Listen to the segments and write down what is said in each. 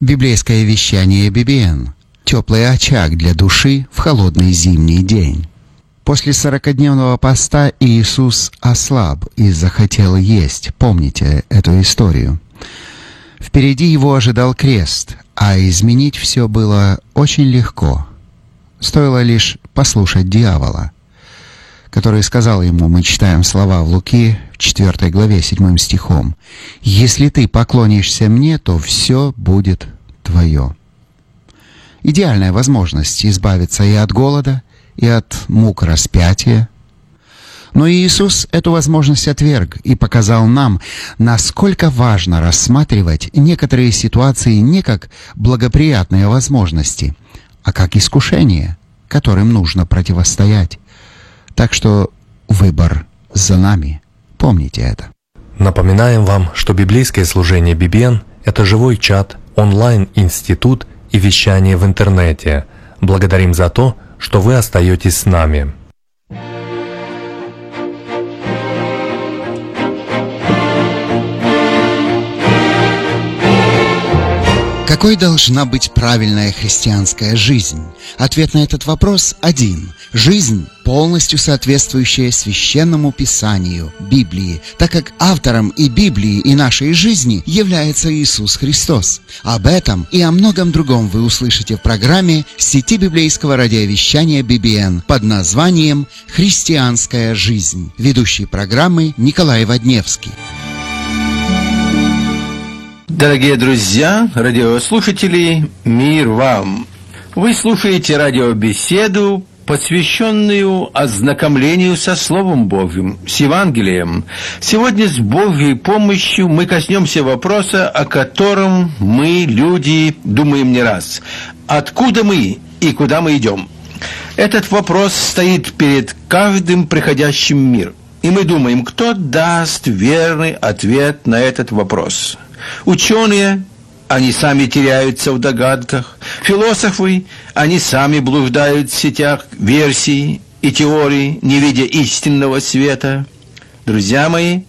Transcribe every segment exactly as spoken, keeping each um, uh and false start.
Библейское вещание би би эн. Теплый очаг для души в холодный зимний день. После сорокадневного поста Иисус ослаб и захотел есть. Помните эту историю? Впереди его ожидал крест, а изменить все было очень легко. Стоило лишь послушать дьявола, который сказал ему, мы читаем слова в Луки, в четвёртой главе, седьмым стихом: «Если ты поклонишься мне, то все будет твое». Идеальная возможность избавиться и от голода, и от мук распятия. Но Иисус эту возможность отверг и показал нам, насколько важно рассматривать некоторые ситуации не как благоприятные возможности, а как искушения, которым нужно противостоять. Так что выбор за нами. Помните это. Напоминаем вам, что библейское служение би би эн – это живой чат, онлайн-институт и вещание в интернете. Благодарим за то, что вы остаетесь с нами. Какой должна быть правильная христианская жизнь? Ответ на этот вопрос один. Жизнь, полностью соответствующая Священному Писанию, Библии, так как автором и Библии, и нашей жизни является Иисус Христос. Об этом и о многом другом вы услышите в программе сети библейского радиовещания би би эн под названием «Христианская жизнь». Ведущий программы Николай Водневский. Дорогие друзья, радиослушатели, мир вам! Вы слушаете радиобеседу, посвященную ознакомлению со Словом Божьим, с Евангелием. Сегодня с Божьей помощью мы коснемся вопроса, о котором мы, люди, думаем не раз. Откуда мы и куда мы идем? Этот вопрос стоит перед каждым приходящим в мир. И мы думаем, кто даст верный ответ на этот вопрос? Ученые, они сами теряются в догадках. Философы, они сами блуждают в сетях версий и теорий, не видя истинного света. Друзья мои,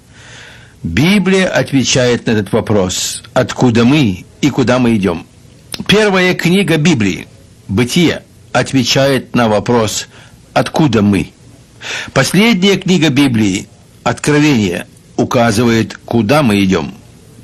Библия отвечает на этот вопрос. Откуда мы и куда мы идем? Первая книга Библии, Бытие, отвечает на вопрос «Откуда мы?». Последняя книга Библии, Откровение, указывает, куда мы идем.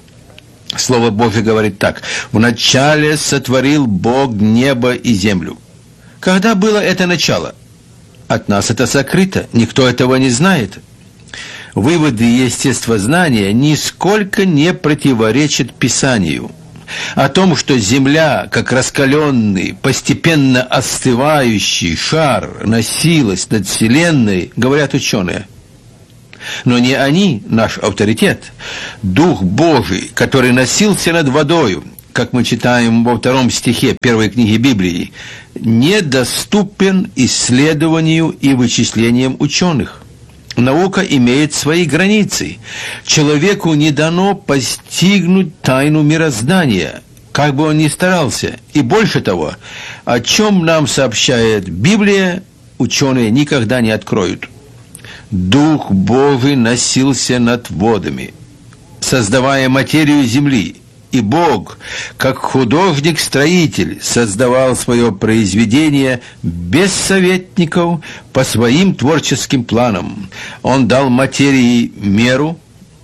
Слово Божье говорит так: «Вначале сотворил Бог небо и землю». Когда было это начало? От нас это сокрыто, никто этого не знает. Выводы естествознания нисколько не противоречат Писанию. О том, что Земля, как раскаленный, постепенно остывающий шар, носилась над Вселенной, говорят ученые. Но не они наш авторитет. Дух Божий, который носился над водою, как мы читаем во втором стихе первой книги Библии, недоступен исследованию и вычислениям ученых. Наука имеет свои границы. Человеку не дано постигнуть тайну мироздания, как бы он ни старался. И больше того, о чем нам сообщает Библия, ученые никогда не откроют. Дух Божий носился над водами, создавая материю земли. И Бог, как художник-строитель, создавал свое произведение без советников по своим творческим планам. Он дал материи меру,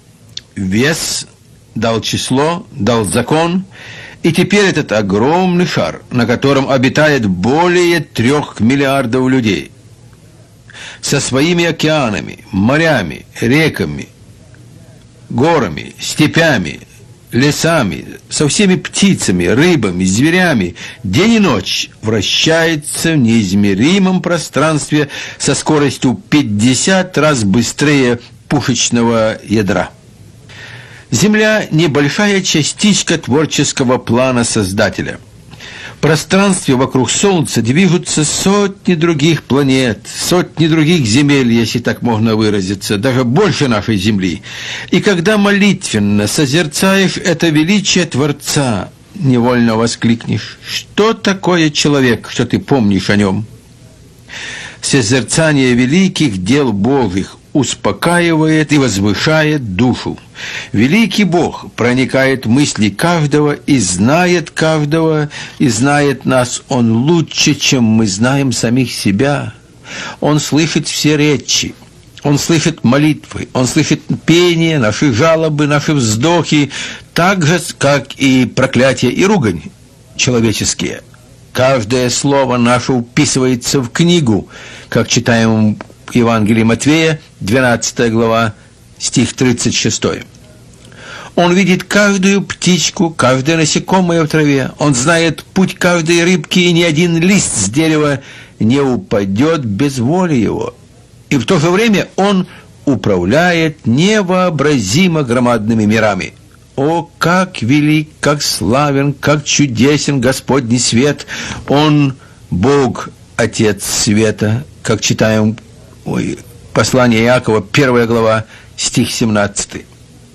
вес, дал число, дал закон. И теперь этот огромный шар, на котором обитает более трех миллиардов людей, со своими океанами, морями, реками, горами, степями, лесами, со всеми птицами, рыбами, зверями, день и ночь вращается в неизмеримом пространстве со скоростью пятьдесят раз быстрее пушечного ядра. Земля – небольшая частичка творческого плана Создателя. В пространстве вокруг Солнца движутся сотни других планет, сотни других земель, если так можно выразиться, даже больше нашей Земли. И когда молитвенно созерцаешь это величие Творца, невольно воскликнешь: что такое человек, что ты помнишь о нем? Созерцание великих дел Божьих успокаивает и возвышает душу. Великий Бог проникает в мысли каждого и знает каждого, и знает нас Он лучше, чем мы знаем самих себя. Он слышит все речи, Он слышит молитвы, Он слышит пение, наши жалобы, наши вздохи, так же, как и проклятия и ругань человеческие. Каждое слово наше уписывается в книгу, как читаем в Евангелии Матвея, двенадцатая глава, стих тридцать шесть. Он видит каждую птичку, каждое насекомое в траве. Он знает путь каждой рыбки, и ни один лист с дерева не упадет без воли его. И в то же время Он управляет невообразимо громадными мирами. О, как велик, как славен, как чудесен Господний свет! Он Бог, Отец света, как читаем ой, послание Иакова, первая глава, стих семнадцатый.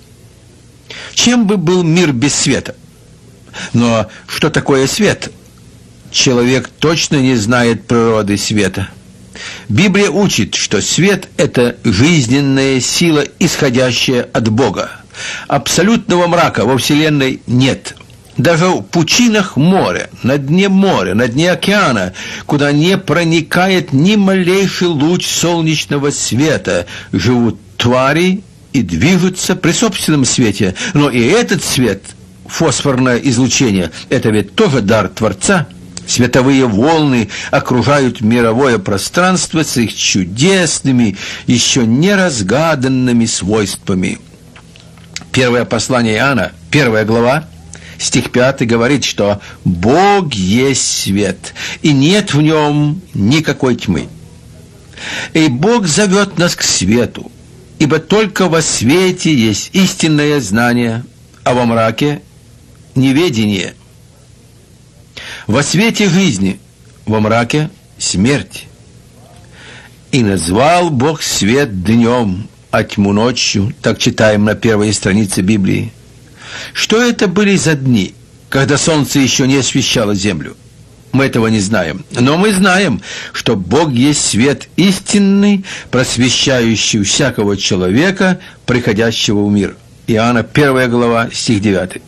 Чем бы был мир без света? Но что такое свет? Человек точно не знает природы света. Библия учит, что свет – это жизненная сила, исходящая от Бога. Абсолютного мрака во Вселенной нет. Даже в пучинах моря, на дне моря, на дне океана, куда не проникает ни малейший луч солнечного света, живут твари и движутся при собственном свете. Но и этот свет, фосфорное излучение, это ведь тоже дар Творца. Световые волны окружают мировое пространство с их чудесными, еще не разгаданными свойствами. Первое послание Иоанна, первая глава, стих пятый говорит, что Бог есть свет, и нет в нем никакой тьмы. И Бог зовет нас к свету, ибо только во свете есть истинное знание, а во мраке – неведение. Во свете жизни, во мраке – смерть. И назвал Бог свет днем, а тьму ночью, так читаем на первой странице Библии. Что это были за дни, когда солнце еще не освещало землю? Мы этого не знаем. Но мы знаем, что Бог есть свет истинный, просвещающий всякого человека, приходящего в мир. Иоанна, первая глава, стих девятый.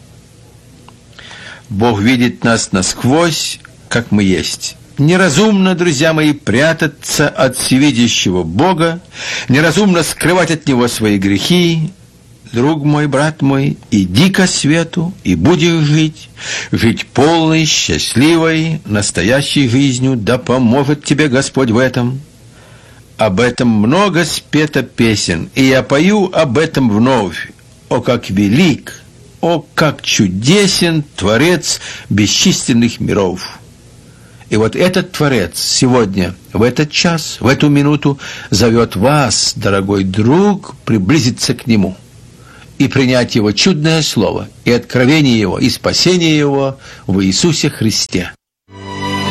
Бог видит нас насквозь, как мы есть. Неразумно, друзья мои, прятаться от всевидящего Бога, неразумно скрывать от Него свои грехи. Друг мой, брат мой, иди ко свету, и будешь жить, жить полной, счастливой, настоящей жизнью, да поможет тебе Господь в этом. Об этом много спето песен, и я пою об этом вновь. О, как велик, о, как чудесен Творец бесчисленных миров! И вот этот Творец сегодня, в этот час, в эту минуту зовет вас, дорогой друг, приблизиться к Нему и принять Его чудное Слово, и откровение Его, и спасение Его в Иисусе Христе.